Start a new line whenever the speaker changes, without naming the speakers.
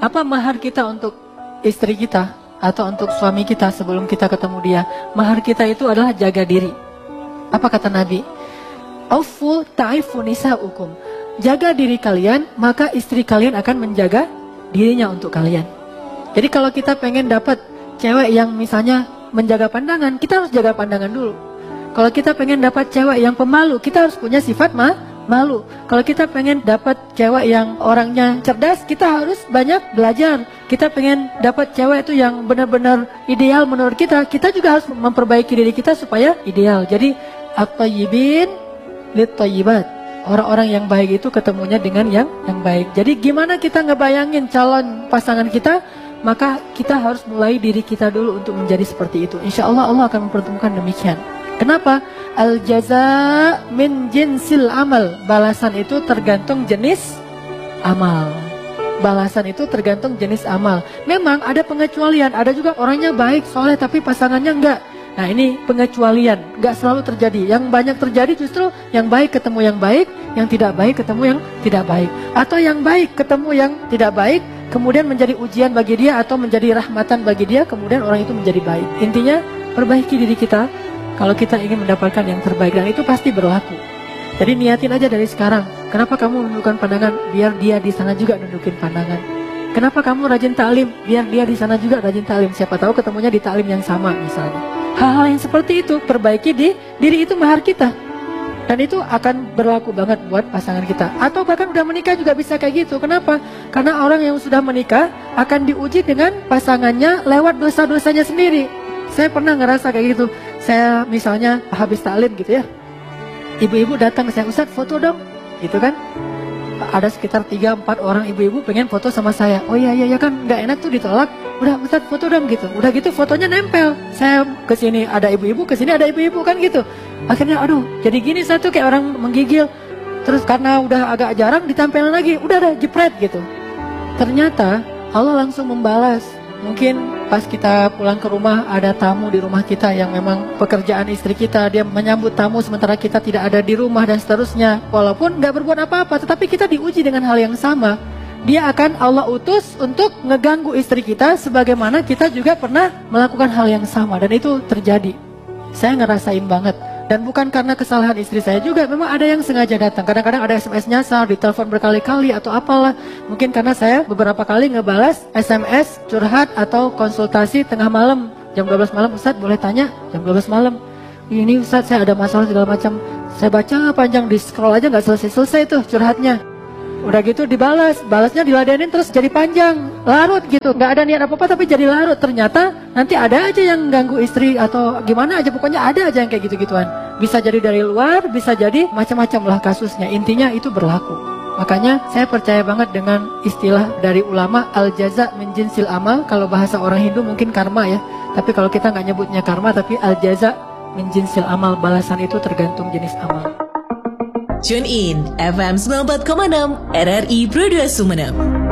Apa mahar kita untuk istri kita atau untuk suami kita sebelum kita ketemu dia? Mahar kita itu adalah jaga diri. Apa kata Nabi? Aufu ta'ifu nisa'ukum. Jaga diri kalian, maka istri kalian akan menjaga dirinya untuk kalian. Jadi kalau kita pengen dapat cewek yang misalnya menjaga pandangan, kita harus jaga pandangan dulu. Kalau kita pengen dapat cewek yang pemalu, kita harus punya sifat malu. Kalau kita pengen dapat cewek yang orangnya cerdas, kita harus banyak belajar. Kita pengen dapat cewek itu yang benar-benar ideal menurut kita, kita juga harus memperbaiki diri kita supaya ideal. Jadi at-tayyibin lit-tayyibat. Orang-orang yang baik itu ketemunya dengan yang baik. Jadi gimana kita ngebayangin calon pasangan kita, maka kita harus mulai diri kita dulu untuk menjadi seperti itu. Insya Allah Allah akan mempertemukan demikian. Kenapa? Al-jaza min jinsil amal. Balasan itu tergantung jenis amal. Balasan itu tergantung jenis amal. Memang ada pengecualian. Ada juga orangnya baik, soleh, tapi pasangannya enggak. Nah ini pengecualian, enggak selalu terjadi. Yang banyak terjadi justru yang baik ketemu yang baik, yang tidak baik ketemu yang tidak baik. Atau yang baik ketemu yang tidak baik, kemudian menjadi ujian bagi dia atau menjadi rahmatan bagi dia, kemudian orang itu menjadi baik. Intinya perbaiki diri kita kalau kita ingin mendapatkan yang terbaik, dan itu pasti berlaku. Jadi niatin aja dari sekarang. Kenapa kamu menundukkan pandangan? Biar dia di sana juga nundukin pandangan. Kenapa kamu rajin taklim? Biar dia di sana juga rajin taklim. Siapa tahu ketemunya di taklim yang sama misalnya. Hal-hal yang seperti itu, perbaiki di diri, itu mahar kita. Dan itu akan berlaku banget buat pasangan kita. Atau bahkan udah menikah juga bisa kayak gitu. Kenapa? Karena orang yang sudah menikah akan diuji dengan pasangannya lewat dosa-dosanya sendiri. Saya pernah ngerasa kayak gitu. Saya misalnya habis taklim gitu ya, ibu-ibu datang ke saya, Ustadz foto dong, gitu kan. Ada sekitar 3-4 orang ibu-ibu pengen foto sama saya. Oh iya kan, nggak enak tuh ditolak. Udah Ustadz foto dong gitu. Udah gitu fotonya nempel. Saya kesini ada ibu-ibu, kesini ada ibu-ibu kan gitu. Akhirnya aduh, jadi gini satu kayak orang menggigil. Terus karena udah agak jarang ditempel lagi, udah ada jepret gitu. Ternyata Allah langsung membalas. Mungkin pas kita pulang ke rumah ada tamu di rumah kita yang memang pekerjaan istri kita, dia menyambut tamu sementara kita tidak ada di rumah dan seterusnya. Walaupun nggak berbuat apa-apa, tetapi kita diuji dengan hal yang sama. Dia akan Allah utus untuk ngeganggu istri kita sebagaimana kita juga pernah melakukan hal yang sama, dan itu terjadi. Saya ngerasain banget. Dan bukan karena kesalahan istri saya juga, memang ada yang sengaja datang. Kadang-kadang ada SMS nyasar, ditelepon berkali-kali atau apalah. Mungkin karena saya beberapa kali ngebalas SMS curhat atau konsultasi tengah malam. Jam 12 malam, Ustadz boleh tanya? Jam 12 malam. Ini Ustadz saya ada masalah segala macam. Saya baca panjang, di scroll aja nggak selesai-selesai tuh curhatnya. Udah gitu dibalas, balasnya diladenin terus jadi panjang, larut gitu. Nggak ada niat apa-apa tapi jadi larut. Ternyata nanti ada aja yang ganggu istri atau gimana aja, pokoknya ada aja yang kayak gitu-gituan. Bisa jadi dari luar, bisa jadi macam-macam lah kasusnya. Intinya itu berlaku. Makanya saya percaya banget dengan istilah dari ulama, al-jaza min jinsil amal. Kalau bahasa orang Hindu mungkin karma ya. Tapi kalau kita nggak nyebutnya karma, tapi al-jaza min jinsil amal. Balasan itu tergantung jenis amal.
Tune in FM 94,6 RRI Pro 2 Sumeneb.